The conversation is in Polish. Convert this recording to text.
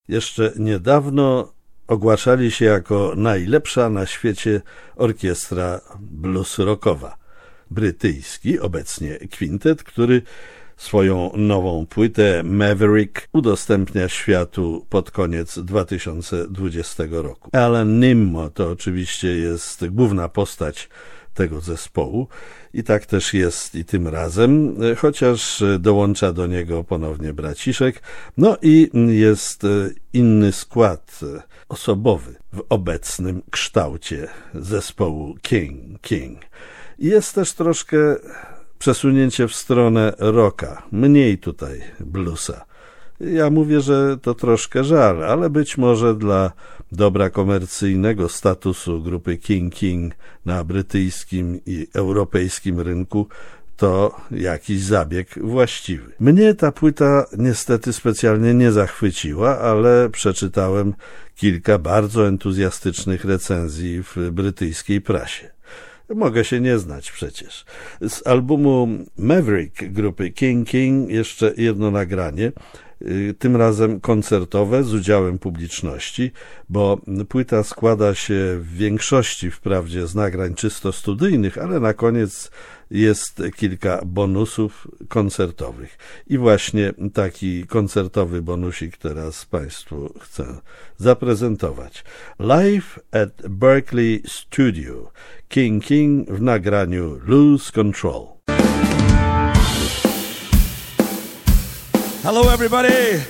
Jeszcze niedawno ogłaszali się jako najlepsza na świecie orkiestra blues rockowa. Brytyjski, obecnie kwintet, który swoją nową płytę Maverick udostępnia światu pod koniec 2020 roku. Alan Nimmo to oczywiście jest główna postać tego zespołu i tak też jest i tym razem, chociaż dołącza do niego ponownie braciszek. No i jest inny skład osobowy w obecnym kształcie zespołu King. I jest też troszkę przesunięcie w stronę rocka, mniej tutaj bluesa. Ja mówię, że to troszkę żal, ale być może dla dobra komercyjnego statusu grupy King na brytyjskim i europejskim rynku to jakiś zabieg właściwy. Mnie ta płyta niestety specjalnie nie zachwyciła, ale przeczytałem kilka bardzo entuzjastycznych recenzji w brytyjskiej prasie. Mogę się nie znać przecież. Z albumu Maverick grupy King jeszcze jedno nagranie, tym razem koncertowe z udziałem publiczności, bo płyta składa się w większości wprawdzie z nagrań czysto studyjnych, ale na koniec jest kilka bonusów koncertowych. I właśnie taki koncertowy bonusik teraz Państwu chcę zaprezentować. Live at Berkeley Studio. King w nagraniu Lose Control. Hello everybody.